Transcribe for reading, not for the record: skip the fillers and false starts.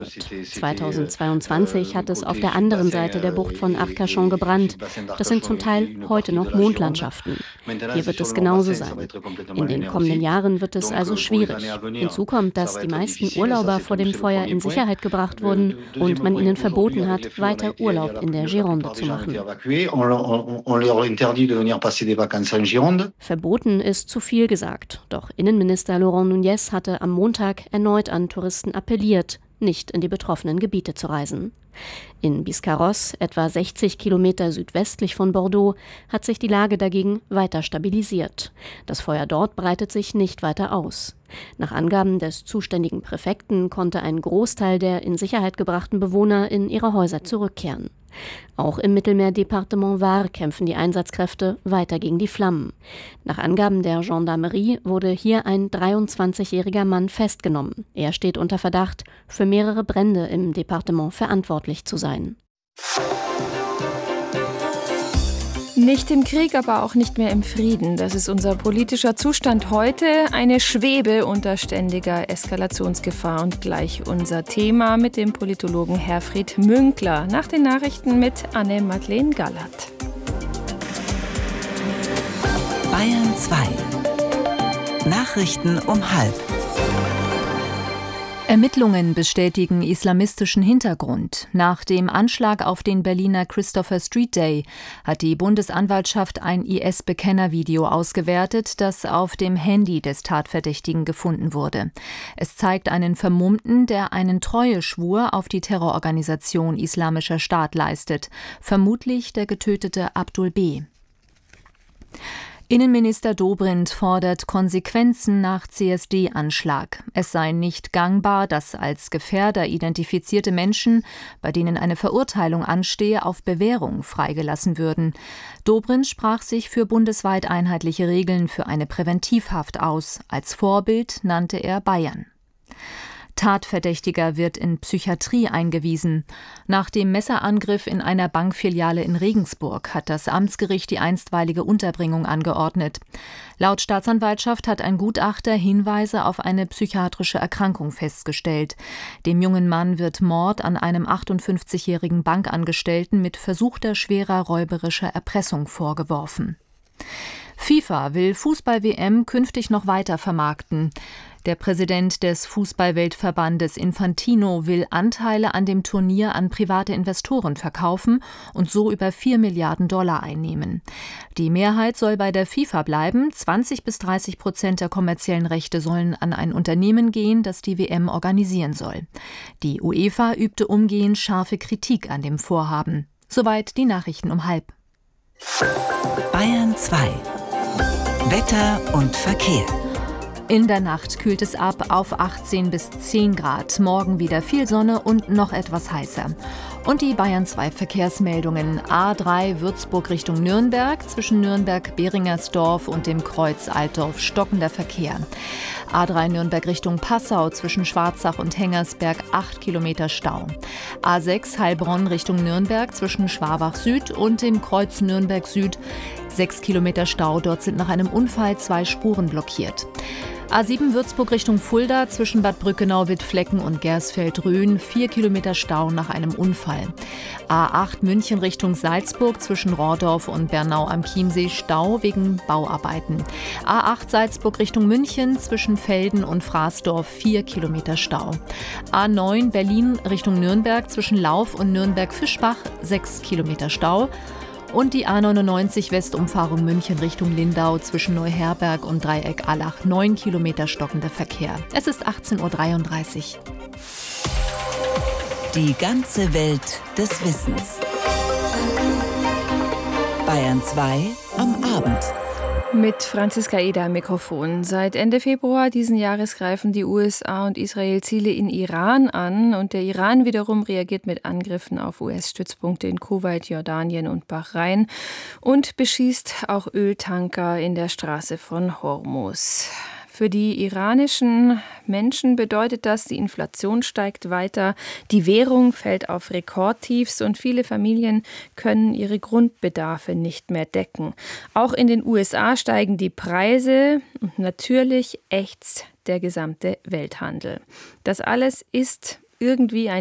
2022 hat es auf der anderen Seite der Bucht von Arcachon gebrannt. Das sind zum Teil heute noch Mondlandschaften. Hier wird es genauso sein. In den kommenden Jahren wird es also schwierig. Hinzu kommt, dass die meisten Urlauber vor dem Feuer in Sicherheit gebracht wurden und man ihnen verboten hat, weiter Urlaub in der Gironde zu machen. Verboten ist zu viel gesagt. Doch Innenminister Laurent Nunez hatte am Montag erneut an Touristen appelliert, nicht in die betroffenen Gebiete zu reisen. In Biscarrosse, etwa 60 Kilometer südwestlich von Bordeaux, hat sich die Lage dagegen weiter stabilisiert. Das Feuer dort breitet sich nicht weiter aus. Nach Angaben des zuständigen Präfekten konnte ein Großteil der in Sicherheit gebrachten Bewohner in ihre Häuser zurückkehren. Auch im Mittelmeerdepartement Var kämpfen die Einsatzkräfte weiter gegen die Flammen. Nach Angaben der Gendarmerie wurde hier ein 23-jähriger Mann festgenommen. Er steht unter Verdacht, für mehrere Brände im Departement verantwortlich zu sein. Nicht im Krieg, aber auch nicht mehr im Frieden. Das ist unser politischer Zustand heute. Eine Schwebe unter ständiger Eskalationsgefahr. Und gleich unser Thema mit dem Politologen Herfried Münkler. Nach den Nachrichten mit Anne-Madeleine Gallert. Bayern 2. Nachrichten um 12:30. Ermittlungen bestätigen islamistischen Hintergrund. Nach dem Anschlag auf den Berliner Christopher Street Day hat die Bundesanwaltschaft ein IS-Bekennervideo ausgewertet, das auf dem Handy des Tatverdächtigen gefunden wurde. Es zeigt einen Vermummten, der einen Treueschwur auf die Terrororganisation Islamischer Staat leistet, vermutlich der getötete Abdul B. Innenminister Dobrindt fordert Konsequenzen nach CSD-Anschlag. Es sei nicht gangbar, dass als Gefährder identifizierte Menschen, bei denen eine Verurteilung anstehe, auf Bewährung freigelassen würden. Dobrindt sprach sich für bundesweit einheitliche Regeln für eine Präventivhaft aus. Als Vorbild nannte er Bayern. Tatverdächtiger wird in Psychiatrie eingewiesen. Nach dem Messerangriff in einer Bankfiliale in Regensburg hat das Amtsgericht die einstweilige Unterbringung angeordnet. Laut Staatsanwaltschaft hat ein Gutachter Hinweise auf eine psychiatrische Erkrankung festgestellt. Dem jungen Mann wird Mord an einem 58-jährigen Bankangestellten mit versuchter schwerer räuberischer Erpressung vorgeworfen. FIFA will Fußball-WM künftig noch weiter vermarkten. Der Präsident des Fußball-Weltverbandes Infantino will Anteile an dem Turnier an private Investoren verkaufen und so über 4 Milliarden Dollar einnehmen. Die Mehrheit soll bei der FIFA bleiben. 20-30% der kommerziellen Rechte sollen an ein Unternehmen gehen, das die WM organisieren soll. Die UEFA übte umgehend scharfe Kritik an dem Vorhaben. Soweit die Nachrichten um 12:30. Bayern 2. Wetter und Verkehr. In der Nacht kühlt es ab auf 18 bis 10 Grad. Morgen wieder viel Sonne und noch etwas heißer. Und die Bayern 2 Verkehrsmeldungen. A3 Würzburg Richtung Nürnberg, zwischen Nürnberg-Beringersdorf und dem Kreuz Altdorf stockender Verkehr. A3 Nürnberg Richtung Passau, zwischen Schwarzach und Hengersberg 8 Kilometer Stau. A6 Heilbronn Richtung Nürnberg, zwischen Schwabach Süd und dem Kreuz Nürnberg Süd 6 Kilometer Stau. Dort sind nach einem Unfall 2 Spuren blockiert. A7 Würzburg Richtung Fulda, zwischen Bad Brückenau-Wittflecken und Gersfeld-Rhön 4 Kilometer Stau nach einem Unfall. A8 München Richtung Salzburg, zwischen Rohrdorf und Bernau am Chiemsee Stau wegen Bauarbeiten. A8 Salzburg Richtung München, zwischen Velden und Fraßdorf 4 Kilometer Stau. A9 Berlin Richtung Nürnberg, zwischen Lauf und Nürnberg-Fischbach 6 Kilometer Stau. Und die A99 Westumfahrung München Richtung Lindau, zwischen Neuherberg und Dreieck Allach 9 Kilometer stockender Verkehr. Es ist 18:33 Uhr. Die ganze Welt des Wissens. Bayern 2 am Abend. Mit Franziska Eder am Mikrofon. Seit Ende Februar diesen Jahres greifen die USA und Israel Ziele in Iran an und der Iran wiederum reagiert mit Angriffen auf US-Stützpunkte in Kuwait, Jordanien und Bahrain und beschießt auch Öltanker in der Straße von Hormuz. Für die iranischen Menschen bedeutet das, die Inflation steigt weiter, die Währung fällt auf Rekordtiefs und viele Familien können ihre Grundbedarfe nicht mehr decken. Auch in den USA steigen die Preise und natürlich ächzt der gesamte Welthandel. Das alles ist irgendwie